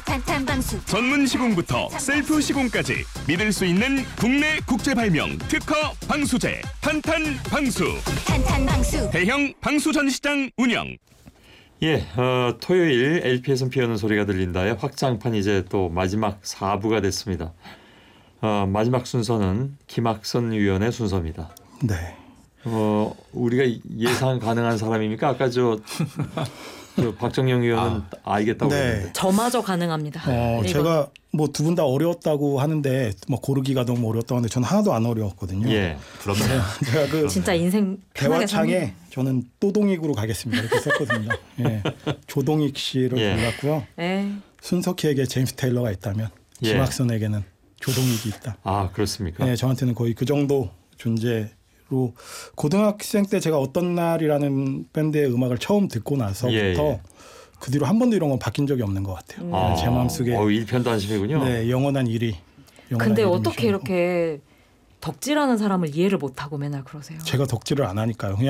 탄탄 방수. 전문 시공부터 셀프 시공까지 믿을 수 있는 국내 국제 발명 특허 방수제 탄탄 방수. 탄탄 방수. 대형 방수 전시장 운영. 예, 토요일 LP에선 비 오는 소리가 들린다의 확장판 이제 또 마지막 4부가 됐습니다. 마지막 순서는 김학선 위원의 순서입니다. 네. 우리가 예상 가능한 사람입니까? 아까 저 박정영 의원은 알겠다고 네. 했는데. 저마저 가능합니다. 제가 뭐 두 분 다 어려웠다고 하는데 뭐 고르기가 너무 어려웠다고 하는데 저는 하나도 안 어려웠거든요. 예, 그럼요. 제가 그 진짜 인생 편하게 대화창에 저는 또동익으로 가겠습니다 이렇게 썼거든요. 예. 조동익 씨를 예. 골랐고요. 네. 손석희에게 제임스 테일러가 있다면 예. 김학선에게는 조동익이 있다. 아, 그렇습니까? 네, 저한테는 거의 그 정도 존재로 고등학생 때 제가 어떤 날이라는 밴드의 음악을 처음 듣고 나서부터 예. 그 뒤로 한 번도 이런 건 바뀐 적이 없는 것 같아요. 제 마음속에 일편단심이군요. 네, 영원한 1위. 근데 어떻게 이렇게 덕질하는 사람을 이해를 못하고 맨날 그러세요? 제가 덕질을 안 하니까요. 그냥